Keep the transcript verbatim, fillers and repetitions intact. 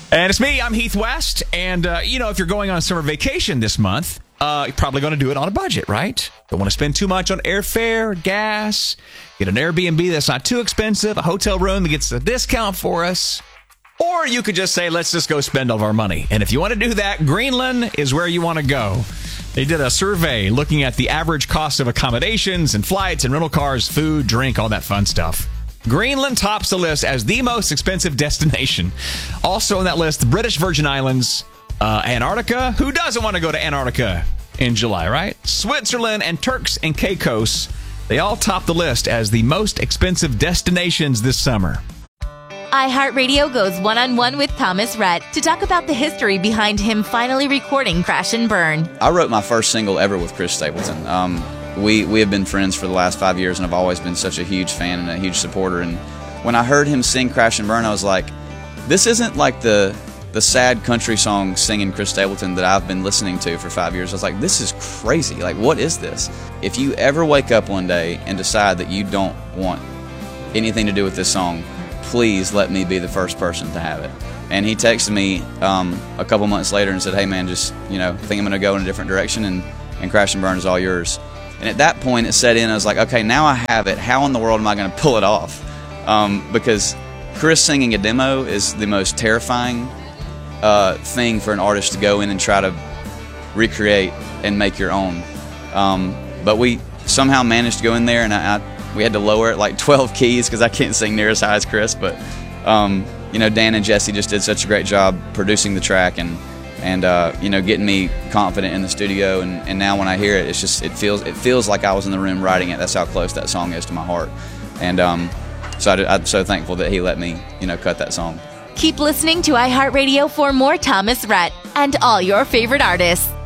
And it's me, I'm Heath West, and, uh, you know, if you're going on a summer vacation this month, uh, you're probably going to do it on a budget, right? Don't want to spend too much on airfare, gas, get an Airbnb that's not too expensive, a hotel room that gets a discount for us, or you could just say, let's just go spend all of our money. And if you want to do that, Greenland is where you want to go. They did a survey looking at the average cost of accommodations and flights and rental cars, food, drink, all that fun stuff. Greenland tops the list as the most expensive destination. Also on that list, the British Virgin Islands, uh, Antarctica. Who doesn't want to go to Antarctica in July, right? Switzerland and Turks and Caicos. They all top the list as the most expensive destinations this summer. iHeartRadio goes one-on-one with Thomas Rhett to talk about the history behind him finally recording Crash and Burn. I wrote my first single ever with Chris Stapleton. Um, we, we have been friends for the last five years, and I've always been such a huge fan and a huge supporter. And when I heard him sing Crash and Burn, I was like, this isn't like the the sad country song singing Chris Stapleton that I've been listening to for five years. I was like, this is crazy. Like, what is this? If you ever wake up one day and decide that you don't want anything to do with this song, please let me be the first person to have it. And he texted me um, a couple months later and said, hey man, just, you know, I think I'm going to go in a different direction, and, and Crash and Burn is all yours. And at that point it set in, I was like, okay, now I have it. How in the world am I going to pull it off? Um, because Chris singing a demo is the most terrifying uh, thing for an artist to go in and try to recreate and make your own. Um, but we somehow managed to go in there, and I, I we had to lower it like twelve keys because I can't sing near as high as Chris. But um, you know, Dan and Jesse just did such a great job producing the track and and uh, you know, getting me confident in the studio. And, and now when I hear it, it's just it feels it feels like I was in the room writing it. That's how close that song is to my heart. And um, so I, I'm so thankful that he let me, you know, cut that song. Keep listening to iHeartRadio for more Thomas Rhett and all your favorite artists.